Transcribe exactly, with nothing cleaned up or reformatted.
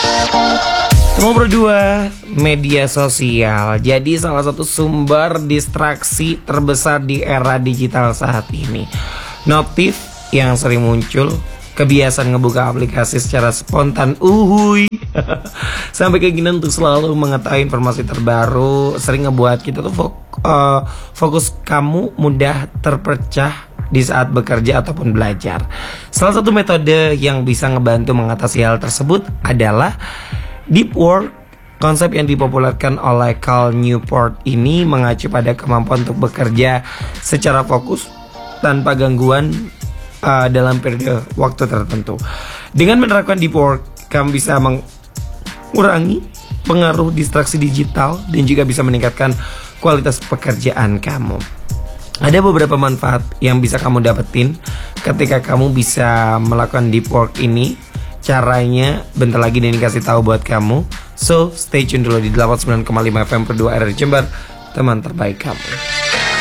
Nomor dua, media sosial. Jadi salah satu sumber distraksi terbesar di era digital saat ini. Notif yang sering muncul, kebiasaan ngebuka aplikasi secara spontan, uhuy, sampai keinginan untuk selalu mengetahui informasi terbaru sering ngebuat kita tuh fok, uh, fokus kamu mudah terpecah di saat bekerja ataupun belajar. Salah satu metode yang bisa ngebantu mengatasi hal tersebut adalah deep work. Konsep yang dipopulerkan oleh Cal Newport ini mengacu pada kemampuan untuk bekerja secara fokus tanpa gangguan uh, dalam periode waktu tertentu. Dengan menerapkan deep work, kamu bisa mengurangi pengaruh distraksi digital dan juga bisa meningkatkan kualitas pekerjaan kamu. Ada beberapa manfaat yang bisa kamu dapetin ketika kamu bisa melakukan deep work ini. Caranya bentar lagi Denny kasih tahu buat kamu. So stay tune dulu di delapan puluh sembilan koma lima F M Pro dua R R Jember, teman terbaik kamu.